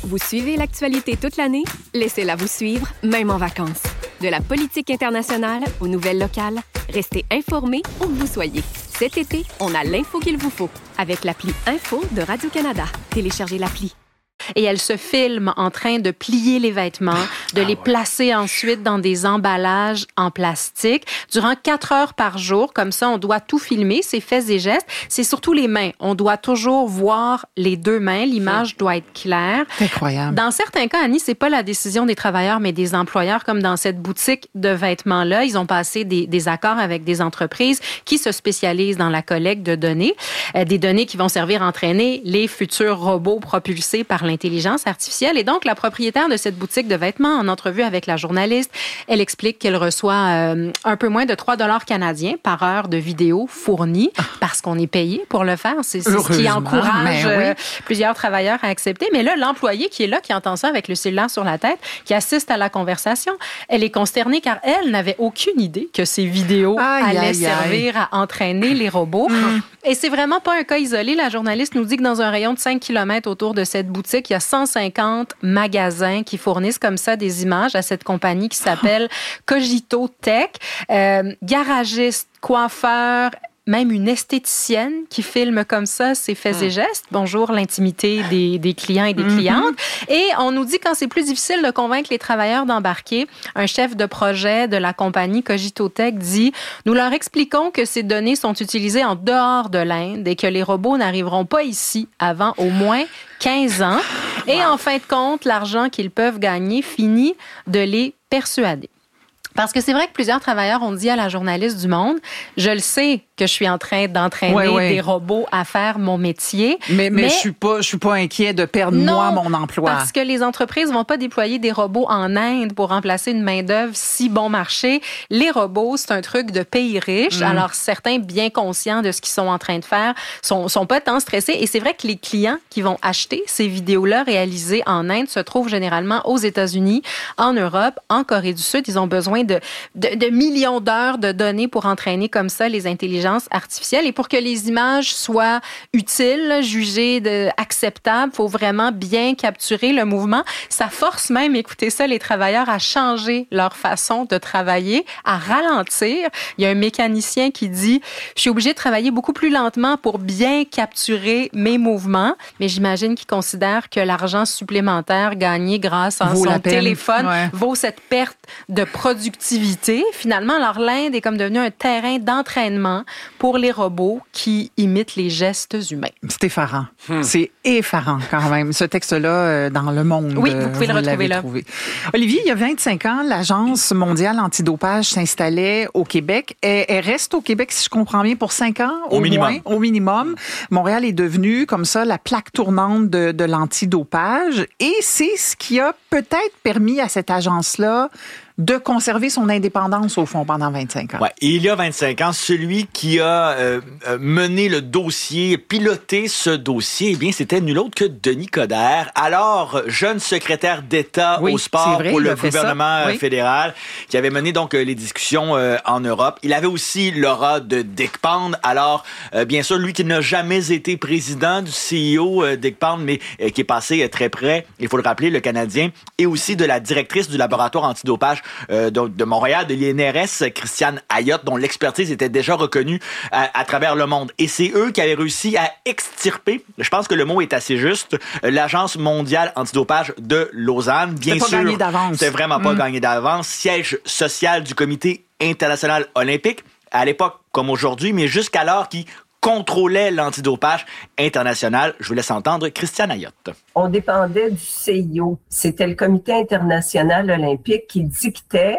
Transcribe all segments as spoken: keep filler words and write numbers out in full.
Vous suivez l'actualité toute l'année? Laissez-la vous suivre, même en vacances. De la politique internationale aux nouvelles locales, restez informés où que vous soyez. Cet été, on a l'info qu'il vous faut avec l'appli Info de Radio-Canada. Téléchargez l'appli. Et elle se filme en train de plier les vêtements, de ah les ouais. placer ensuite dans des emballages en plastique durant quatre heures par jour. Comme ça, on doit tout filmer, ses faits et gestes. C'est surtout les mains. On doit toujours voir les deux mains. L'image doit être claire. C'est incroyable. Dans certains cas, Annie, c'est pas la décision des travailleurs, mais des employeurs, comme dans cette boutique de vêtements-là. Ils ont passé des, des accords avec des entreprises qui se spécialisent dans la collecte de données. Euh, des données qui vont servir à entraîner les futurs robots propulsés par l'intelligence artificielle. Et donc, la propriétaire de cette boutique de vêtements, en entrevue avec la journaliste, elle explique qu'elle reçoit euh, un peu moins de trois dollars canadiens par heure de vidéos fournies parce qu'on est payé pour le faire. C'est, c'est ce qui encourage oui. euh, plusieurs travailleurs à accepter. Mais là, l'employé qui est là, qui entend ça avec le cellulaire sur la tête, qui assiste à la conversation, elle est consternée car elle n'avait aucune idée que ces vidéos aïe, allaient aïe, servir aïe. à entraîner les robots. Mm. Et c'est vraiment pas un cas isolé. La journaliste nous dit que dans un rayon de cinq kilomètres autour de cette boutique, il y a cent cinquante magasins qui fournissent comme ça des images à cette compagnie qui s'appelle Cogito Tech. Euh, garagistes, coiffeurs, même une esthéticienne qui filme comme ça ses faits mmh. et gestes. Bonjour, l'intimité des, des clients et des mmh. clientes. Et on nous dit quand c'est plus difficile de convaincre les travailleurs d'embarquer, un chef de projet de la compagnie Cogito Tech dit « Nous leur expliquons que ces données sont utilisées en dehors de l'Inde et que les robots n'arriveront pas ici avant au moins quinze ans. Et en fin de compte, l'argent qu'ils peuvent gagner finit de les persuader. » Parce que c'est vrai que plusieurs travailleurs ont dit à la journaliste du Monde, je le sais que je suis en train d'entraîner ouais, ouais. des robots à faire mon métier. Mais, mais, mais je suis pas, je suis pas inquiet de perdre non, moi mon emploi. Parce que les entreprises vont pas déployer des robots en Inde pour remplacer une main-d'œuvre si bon marché. Les robots, c'est un truc de pays riches. Mm. Alors certains, bien conscients de ce qu'ils sont en train de faire, sont, sont pas tant stressés. Et c'est vrai que les clients qui vont acheter ces vidéos-là réalisées en Inde se trouvent généralement aux États-Unis, en Europe, en Corée du Sud. Ils ont besoin de, de, de millions d'heures de données pour entraîner comme ça les intelligences artificielles. Et pour que les images soient utiles, jugées de, acceptables, il faut vraiment bien capturer le mouvement. Ça force même, écoutez ça, les travailleurs à changer leur façon de travailler, à ralentir. Il y a un mécanicien qui dit « Je suis obligé de travailler beaucoup plus lentement pour bien capturer mes mouvements. » Mais j'imagine qu'il considère que l'argent supplémentaire gagné grâce à vaut son téléphone ouais. vaut cette perte de productivité. Finalement, alors l'Inde est comme devenu un terrain d'entraînement pour les robots qui imitent les gestes humains. C'est effarant. Hmm. C'est effarant quand même. Ce texte-là, euh, dans Le Monde, oui, vous pouvez vous le retrouver là. Trouvé. Olivier, il y a vingt-cinq ans, l'Agence mondiale antidopage s'installait au Québec. Elle, elle reste au Québec, si je comprends bien, pour cinq ans au, au minimum. moins, au minimum. Montréal est devenue, comme ça, la plaque tournante de, de l'antidopage. Et c'est ce qui a peut-être permis à cette agence-là de conserver son indépendance, au fond, pendant vingt-cinq ans. Ouais. Et il y a vingt-cinq ans, celui qui a euh, mené le dossier, piloté ce dossier, eh bien, c'était nul autre que Denis Coderre, alors jeune secrétaire d'État oui, au sport vrai, pour le gouvernement oui. fédéral, qui avait mené donc les discussions euh, en Europe. Il avait aussi l'aura de Dick Pound, alors euh, bien sûr, lui qui n'a jamais été président du C E O, euh, Dick Pound, mais euh, qui est passé euh, très près, il faut le rappeler, le Canadien, et aussi de la directrice du laboratoire antidopage Euh, de, de Montréal, de l'I N R S, Christiane Ayotte, dont l'expertise était déjà reconnue à, à travers le monde. Et c'est eux qui avaient réussi à extirper, je pense que le mot est assez juste, l'Agence mondiale antidopage de Lausanne. Bien sûr, pas gagné d'avance. C'était vraiment pas mmh. gagné d'avance. Siège social du Comité international olympique, à l'époque comme aujourd'hui, mais jusqu'alors qui contrôlait l'antidopage international. Je vous laisse entendre Christiane Ayotte. On dépendait du C I O. C'était le Comité international olympique qui dictait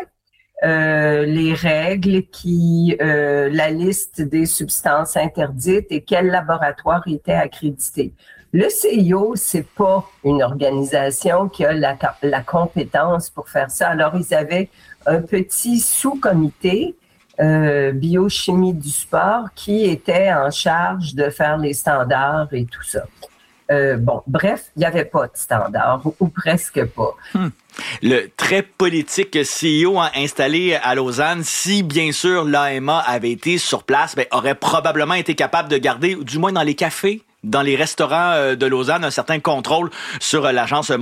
euh, les règles, qui euh, la liste des substances interdites et quel laboratoire était accrédité. Le C I O, c'est pas une organisation qui a la, la compétence pour faire ça. Alors, ils avaient un petit sous-comité Euh, biochimie du sport qui était en charge de faire les standards et tout ça. Euh, bon, bref, il n'y avait pas de standard, ou, ou presque pas. Hmm. Le très politique C E O installé à Lausanne, si bien sûr l'A M A avait été sur place, ben, aurait probablement été capable de garder, du moins dans les cafés, dans les restaurants de Lausanne, un certain contrôle sur l'Agence